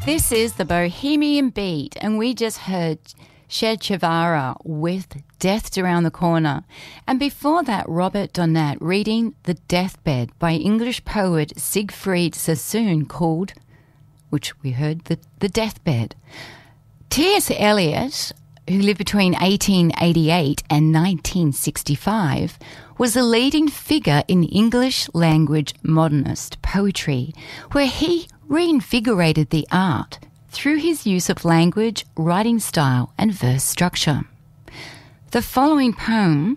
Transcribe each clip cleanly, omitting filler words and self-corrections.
This is the Bohemian Beat, and we just heard Che Guevara with Death's Around the Corner. And before that, Robert Donat reading The Deathbed by English poet Siegfried Sassoon called, which we heard, The Deathbed. T.S. Eliot, who lived between 1888 and 1965, was a leading figure in English language modernist poetry, where he reinvigorated the art through his use of language, writing style and verse structure. The following poem,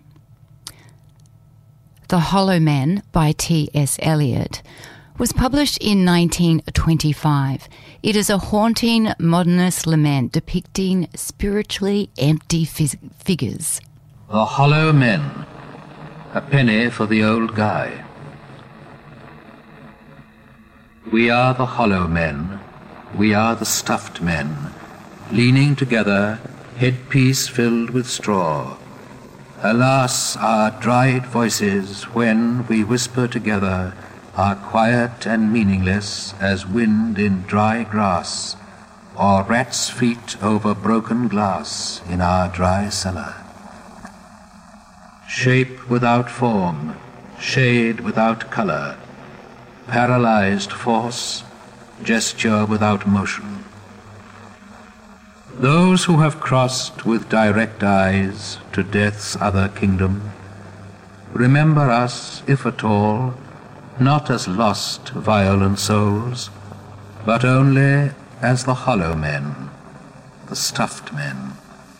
The Hollow Men by T.S. Eliot, was published in 1925. It is a haunting modernist lament depicting spiritually empty figures. The Hollow Men, a penny for the old guy. We are the hollow men, we are the stuffed men, leaning together, headpiece filled with straw. Alas, our dried voices, when we whisper together, are quiet and meaningless as wind in dry grass, or rats' feet over broken glass in our dry cellar. Shape without form, shade without color, paralyzed force, gesture without motion. Those who have crossed with direct eyes to death's other kingdom, remember us, if at all, not as lost, violent souls, but only as the hollow men, the stuffed men.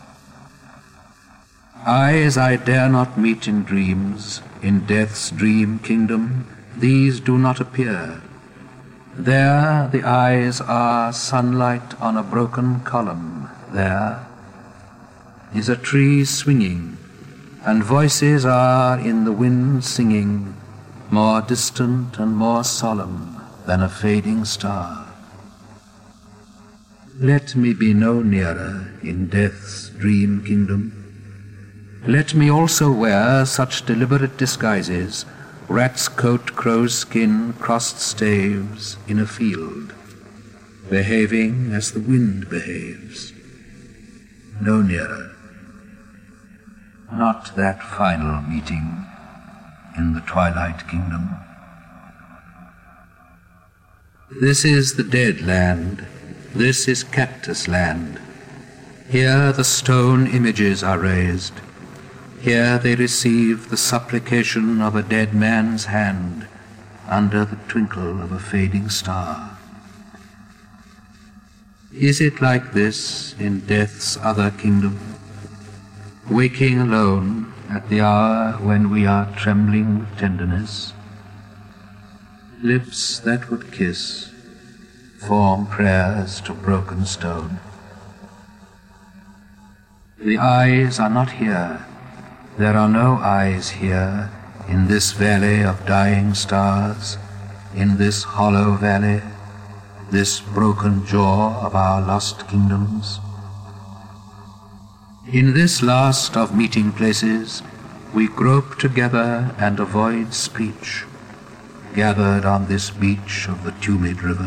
Eyes I dare not meet in dreams, in death's dream kingdom, these do not appear. There the eyes are sunlight on a broken column. There is a tree swinging, and voices are in the wind singing, more distant and more solemn than a fading star. Let me be no nearer in death's dream kingdom. Let me also wear such deliberate disguises, rat's coat, crow's skin, crossed staves in a field, behaving as the wind behaves. No nearer. Not that final meeting in the twilight kingdom. This is the dead land. This is cactus land. Here the stone images are raised. Here they receive the supplication of a dead man's hand under the twinkle of a fading star. Is it like this in death's other kingdom, waking alone at the hour when we are trembling with tenderness? Lips that would kiss form prayers to broken stone. The eyes are not here. There are no eyes here in this valley of dying stars, in this hollow valley, this broken jaw of our lost kingdoms. In this last of meeting places, we grope together and avoid speech, gathered on this beach of the tumid river.